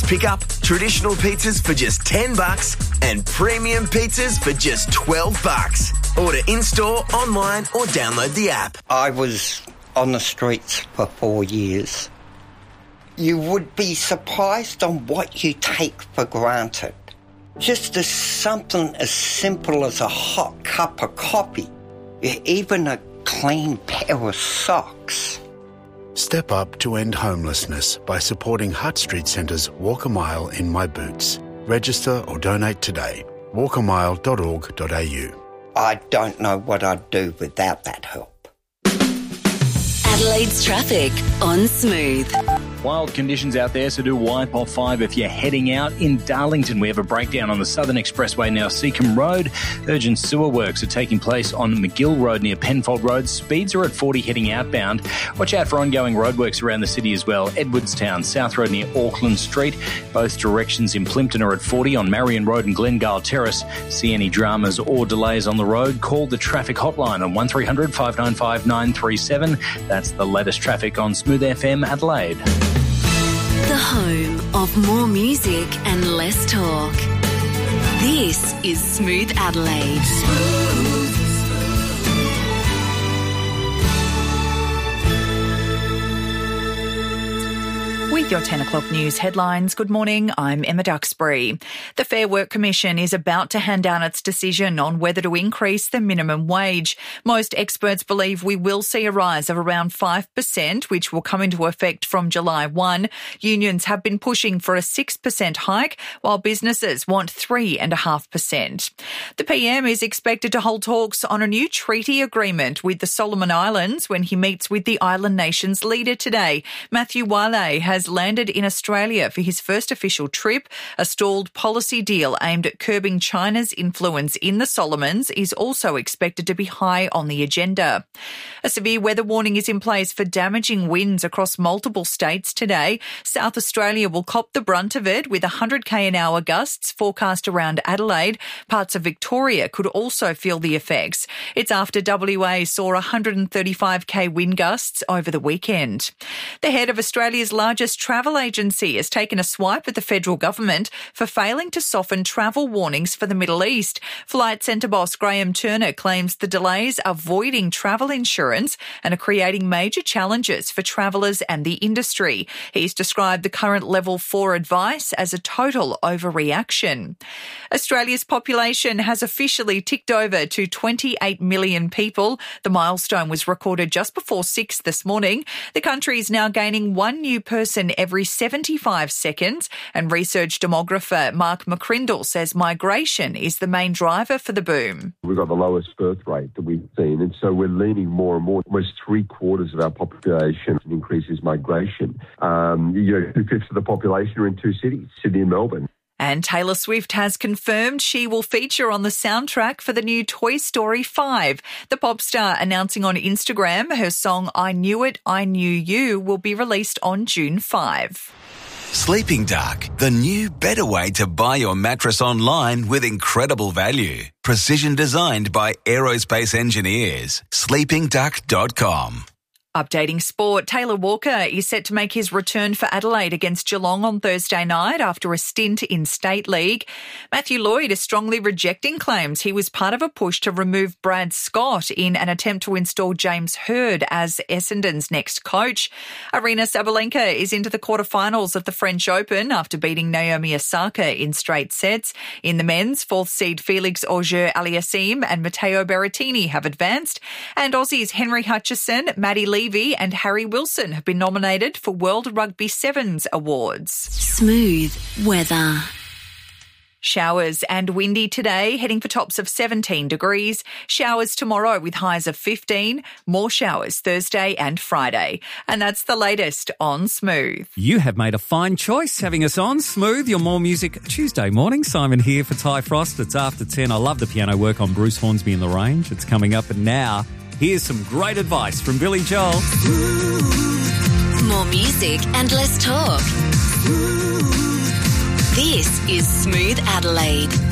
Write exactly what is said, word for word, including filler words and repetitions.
fast pickup, traditional pizzas for just ten bucks and premium pizzas for just twelve bucks. Order in-store, online or download the app. I was on the streets for four years. You would be surprised on what you take for granted. Just as something as simple as a hot cup of coffee, even a clean pair of socks. Step up to end homelessness by supporting Hutt Street Centre's Walk a Mile in My Boots. Register or donate today. walk a mile dot org dot a u. I don't know what I'd do without that help. Adelaide's traffic on Smooth. Wild conditions out there, so do wipe off five if you're heading out. In Darlington, we have a breakdown on the Southern Expressway now, Seacombe Road. Urgent sewer works are taking place on McGill Road near Penfold Road. Speeds are at forty heading outbound. Watch out for ongoing roadworks around the city as well. Edwardstown, South Road near Auckland Street. Both directions in Plympton are at forty on Marion Road and Glengale Terrace. See any dramas or delays on the road? Call the traffic hotline on one three hundred five nine five nine three seven. That's the latest traffic on Smooth F M Adelaide. The home of more music and less talk. This is Smooth Adelaide. Smooth. With your ten o'clock news headlines, good morning, I'm Emma Duxbury. The Fair Work Commission is about to hand down its decision on whether to increase the minimum wage. Most experts believe we will see a rise of around five percent, which will come into effect from July first. Unions have been pushing for a six percent hike, while businesses want three point five percent. The P M is expected to hold talks on a new treaty agreement with the Solomon Islands when he meets with the island nation's leader today. Matthew Wale has landed in Australia for his first official trip. A stalled policy deal aimed at curbing China's influence in the Solomons is also expected to be high on the agenda. A severe weather warning is in place for damaging winds across multiple states today. South Australia will cop the brunt of it with one hundred kilometre an hour gusts forecast around Adelaide. Parts of Victoria could also feel the effects. It's after W A saw one hundred thirty-five kilometre wind gusts over the weekend. The head of Australia's largest travel agency has taken a swipe at the federal government for failing to soften travel warnings for the Middle East. Flight Centre boss Graham Turner claims the delays are voiding travel insurance and are creating major challenges for travellers and the industry. He's described the current level four advice as a total overreaction. Australia's population has officially ticked over to twenty-eight million people. The milestone was recorded just before six this morning. The country is now gaining one new person every seventy-five seconds, and research demographer Mark McCrindle says migration is the main driver for the boom. We've got the lowest birth rate that we've seen, and so we're leaning more and more. Almost three quarters of our population increases migration. Um, you know, two-fifths of the population are in two cities, Sydney and Melbourne. And Taylor Swift has confirmed she will feature on the soundtrack for the new Toy Story five. The pop star announcing on Instagram her song I Knew It, I Knew You will be released on June fifth. Sleeping Dark, the new better way to buy your mattress online with incredible value. Precision designed by aerospace engineers. sleeping duck dot com. Updating sport, Taylor Walker is set to make his return for Adelaide against Geelong on Thursday night after a stint in State League. Matthew Lloyd is strongly rejecting claims he was part of a push to remove Brad Scott in an attempt to install James Hird as Essendon's next coach. Aryna Sabalenka is into the quarterfinals of the French Open after beating Naomi Osaka in straight sets. In the men's, fourth seed Felix Auger-Aliassime and Matteo Berrettini have advanced, and Aussies Henry Hutchison, Maddie Levy and Harry Wilson have been nominated for World Rugby Sevens awards. Smooth weather. Showers and windy today, heading for tops of seventeen degrees. Showers tomorrow with highs of fifteen. More showers Thursday and Friday. And that's the latest on Smooth. You have made a fine choice having us on Smooth, your More Music Tuesday morning. Simon here for Ty Frost. It's after ten. I love the piano work on Bruce Hornsby in The Range. It's coming up, and now here's some great advice from Billy Joel. More music and less talk. This is Smooth Adelaide.